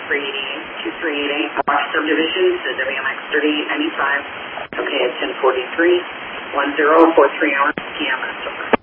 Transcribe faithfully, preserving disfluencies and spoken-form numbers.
three eighty-eight, two three eight eight, Wash Subdivision to W M X thirty-eight ninety-five. Okay, at ten forty-three, one zero four three hours P M and it's over.